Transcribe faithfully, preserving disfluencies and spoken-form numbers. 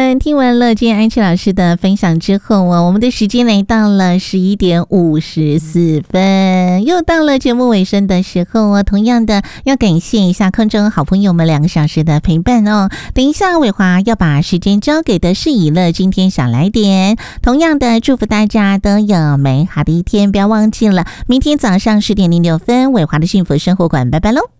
们听完了今天安琪老师的分享之后啊，我们的时间来到了十一点五十四分，又到了节目尾声的时候啊。同样的，要感谢一下空中好朋友们两个小时的陪伴哦。等一下，伟华要把时间交给的是以乐今天小来点。同样的，祝福大家都有美好的一天，不要忘记了，明天早上十点零六分，伟华的幸福生活馆，拜拜喽。